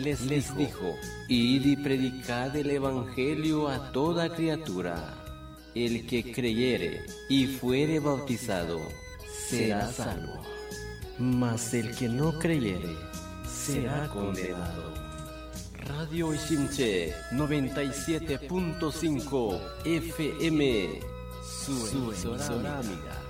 les dijo: Id y predicad el evangelio a toda criatura. El que creyere y fuere bautizado será salvo, mas el que no creyere será condenado. Radio Ishimche 97.5 FM, su emisora amiga.